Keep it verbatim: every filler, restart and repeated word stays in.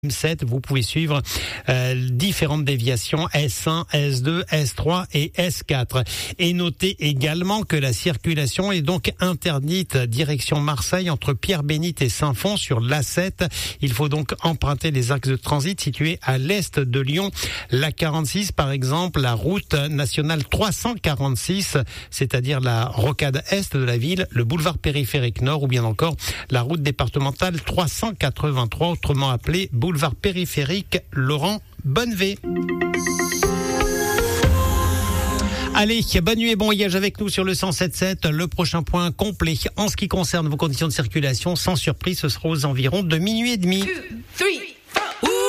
M sept, vous pouvez suivre euh, différentes déviations S un, S deux, S trois et S quatre. Et notez également que la circulation est donc interdite direction Marseille entre Pierre-Bénite et Saint-Fond sur l'A sept. Il faut donc emprunter les axes de transit situés à l'est de Lyon. L'A quarante-six par exemple, la route nationale trois cent quarante-six, c'est-à-dire la rocade est de la ville, le boulevard périphérique nord ou bien encore la route départementale trois cent quatre-vingt-trois, autrement appelée boulevard périphérique Laurent Bonnevet. Allez, bonne nuit et bon voyage avec nous sur le cent sept sept. Le prochain point complet en ce qui concerne vos conditions de circulation, sans surprise, ce sera aux environs de minuit et demi. Two, three.